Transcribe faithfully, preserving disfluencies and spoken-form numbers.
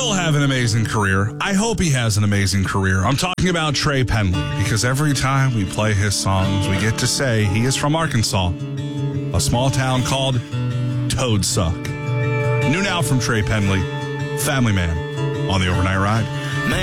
will have an amazing career. I hope he has an amazing career. I'm talking about Trey Penley, because every time we play his songs, we get to say he is from Arkansas, a small town called Toadsuck. New now from Trey Penley, Family Man, on the Overnight Ride.